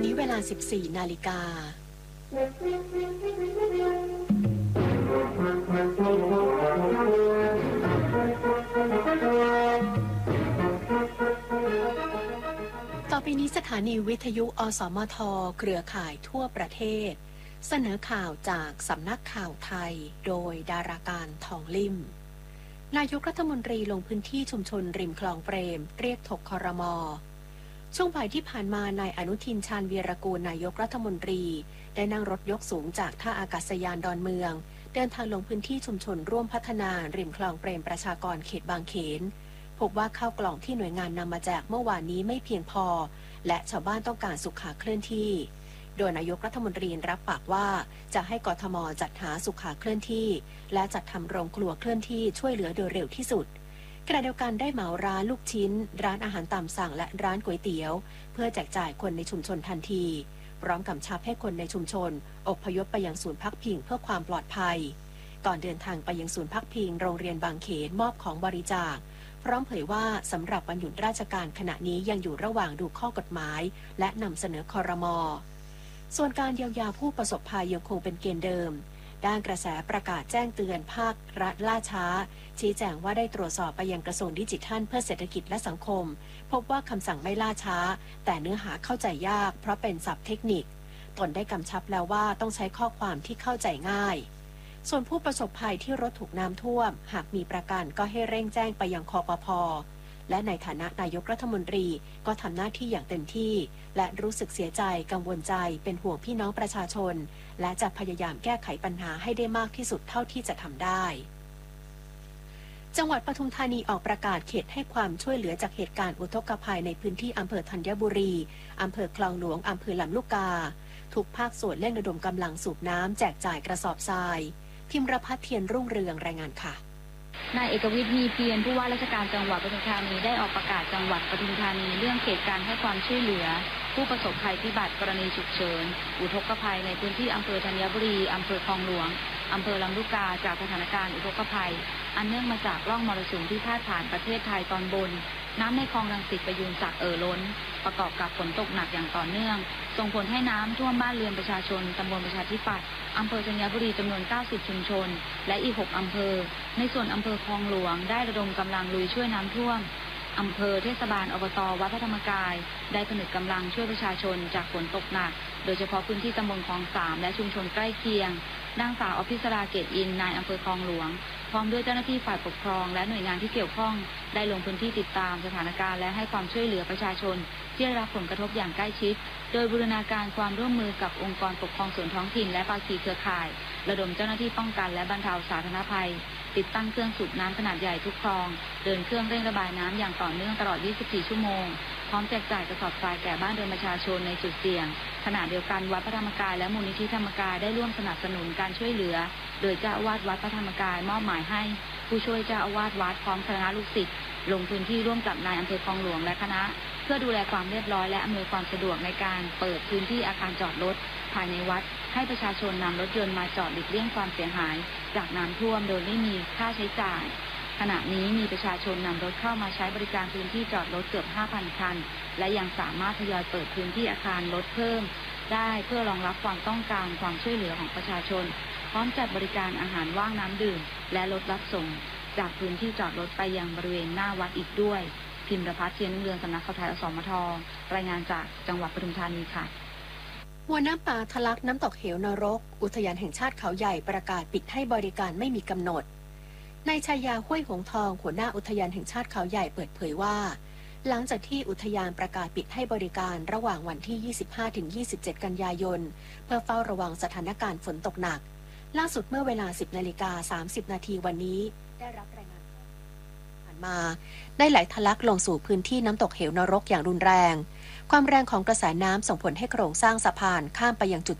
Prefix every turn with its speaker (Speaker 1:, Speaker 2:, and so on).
Speaker 1: นี้เวลา 14 นาฬิกาต่อไปนี้สถานีวิทยุอสมทเครือข่ายทั่วประเทศเสนอข่าวจากสำนักข่าวไทยโดยดาราการทองลิ่มนายกรัฐมนตรีลงพื้นที่ชุมชนริมคลองเปรมเรียกถกครม.ช่วงบ่ายที่ผ่านมานายอนุทินชาญวีรกูลนายกรัฐมนตรีได้นั่งรถยกสูงจากท่าอากาศยานดอนเมืองเดินทางลงพื้นที่ชุมชนร่วมพัฒนาริมคลองเปรมประชากรเขตบางเขนพบว่าข้าวกล่องที่หน่วยงานนำมาแจกเมื่อวานนี้ไม่เพียงพอและชาวบ้านต้องการสุขาเคลื่อนที่โดยนายกรัฐมนตรีรับปากว่าจะให้กทม.จัดหาสุขาเคลื่อนที่และจัดทำโรงครัวเคลื่อนที่ช่วยเหลือโดยเร็วที่สุดขณะเดียวกันได้เหมาร้านลูกชิ้นร้านอาหารตามสั่งและร้านก๋วยเตี๋ยวเพื่อแจกจ่ายคนในชุมชนทันทีพร้อมกำชับให้คนในชุมชนอพยพไปยังศูนย์พักพิงเพื่อความปลอดภัยก่อนเดินทางไปยังศูนย์พักพิงโรงเรียนบางเขนมอบของบริจาคพร้อมเผยว่าสำหรับวันหยุดราชการขณะนี้ยังอยู่ระหว่างดูข้อกฎหมายและนำเสนอครม.ส่วนการเยียวยาผู้ประสบภัยยังคงเป็นเกณฑ์เดิมด้านกระแสประกาศแจ้งเตือนภาครัฐล่าช้าชี้แจงว่าได้ตรวจสอบไปยังกระทรวงดิจิทัลเพื่อเศรษฐกิจและสังคมพบว่าคำสั่งไม่ล่าช้าแต่เนื้อหาเข้าใจยากเพราะเป็นศัพท์เทคนิคตนได้กำชับแล้วว่าต้องใช้ข้อความที่เข้าใจง่ายส่วนผู้ประสบภัยที่รถถูกน้ำท่วมหากมีประกันก็ให้เร่งแจ้งไปยังคปภ.และในฐานะนายกรัฐมนตรีก็ทำหน้าที่อย่างเต็มที่และรู้สึกเสียใจกังวลใจเป็นห่วงพี่น้องประชาชนและจะพยายามแก้ไขปัญหาให้ได้มากที่สุดเท่าที่จะทำได้จังหวัดปทุมธานีออกประกาศเขตให้ความช่วยเหลือจากเหตุการณ์อุทกภัยในพื้นที่อำเภอธัญบุรีอำเภอคลองหลวงอำเภอลำลูกกาทุกภาคส่วนเร่งระดมกำลังสูบน้ำแจกจ่ายกระสอบทรายพิมรพัฒน์เทียนรุ่งเรืองรายงานค่ะ
Speaker 2: นายเอกวิทย์มีเพียรผู้ว่าราชการจังหวัดปทุมธานีได้ออกประกาศจังหวัดปทุมธานีเรื่องเขตการให้ความช่วยเหลือผู้ประสบภัยพิบัติกรณีฉุกเฉินอุทกภัยในพื้นที่อำเภอธัญบุรีอำเภอคลองหลวงอำเภอลำลูกกาจากสถานการณ์อุทกภัยอันเนื่องมาจากร่องมรสุมที่พาดผ่านประเทศไทยตอนบนน้ำในคลองรังสิตประยูนศักดิ์ล้นประกอบกับฝนตกหนักอย่างต่อเนื่องส่งผลให้น้ำท่วมบ้านเรือนประชาชนตำบลประชาธิปัตย์อำเภอธัญบุรีจำนวน90ชุมชนและอีก6อำเภอในส่วนอำเภอคลองหลวงได้ระดมกำลังลุยช่วยน้ำท่วมอำเภอเทศบาลอบต.วัดพระธรรมกายได้ผนึกกำลังช่วยประชาชนจากฝนตกหนักโดยเฉพาะพื้นที่ตำบลคลอง3และชุมชนใกล้เคียงนางสาวอภิสราเกตอินนายอำเภอคลองหลวงพร้อมด้วยเจ้าหน้าที่ฝ่ายปกครองและหน่วยงานที่เกี่ยวข้องได้ลงพื้นที่ติดตามสถานการณ์และให้ความช่วยเหลือประชาชนที่ได้รับผลกระทบอย่างใกล้ชิดโดยบูรณาการความร่วมมือกับองค์กรปกครองส่วนท้องถิ่นและภาคีเครือข่ายระดมเจ้าหน้าที่ป้องกันและบรรเทาสาธารณภัยติดตั้งเครื่องสูบน้ำขนาดใหญ่ทุกคลองเดินเครื่องเร่งระบายน้ำอย่างต่อเนื่องตลอด 24 ชั่วโมงพร้อมแจกจ่ายกระสอบทรายแก่บ้านเรือนประชาชนในจุดเสี่ยงขณะเดียวกันวัดพระธรรมกายและมูลนิธิธรรมกายได้ร่วมสนับสนุนการช่วยเหลือโดยเจ้าอาวาสวัดพระธรรมกายมอบหมายให้ผู้ช่วยเจ้าอาวาสวัดพร้อมคณะลูกศิษย์ลงพื้นที่ร่วมกับนายอำเภอคลองหลวงและคณะเพื่อดูแลความเรียบร้อยและอำนวยความสะดวกในการเปิดพื้นที่อาคารจอดรถภายในวัดให้ประชาชนนำรถยนต์มาจอดหลีกเลี่ยงความเสียหายจากน้ำท่วมโดยไม่มีค่าใช้จ่ายขณะนี้มีประชาชนนำรถเข้ามาใช้บริการพื้นที่จอดรถเกือบ 5,000 คันและยังสามารถทยอยเปิดพื้นที่อาคารรถเพิ่มได้เพื่อรองรับความต้องการความช่วยเหลือของประชาชนพร้อมจัดบริการอาหารว่างน้ำดื่มและรถรับส่งจากพื้นที่จอดรถไปยังบริเวณหน้าวัดอีกด้วยพิมรพัฒน์เทียนเรืองสำนักข่าวไทยอสมทรายงานจากจังหวัดปทุมธานีค่ะ
Speaker 1: มวลน้ำป่าทะลักน้ำตกเหวนรกอุทยานแห่งชาติเขาใหญ่ประกาศปิดให้บริการไม่มีกำหนดนายชายาห้วยหงทองหัวหน้าอุทยานแห่งชาติเขาใหญ่เปิดเผยว่าหลังจากที่อุทยานประกาศปิดให้บริการระหว่างวันที่ 25-27 กันยายนเพื่อเฝ้าระวังสถานการณ์ฝนตกหนักล่าสุดเมื่อเวลา 10:30 นาทีวันนี้ได้รับรายงานผ่านมาได้ไหลทะลักลงสู่พื้นที่น้ำตกเหวนรกอย่างรุนแรงความแรงของกระแสน้ำส่งผลให้โครงสร้างสะพานข้ามไปยังจุด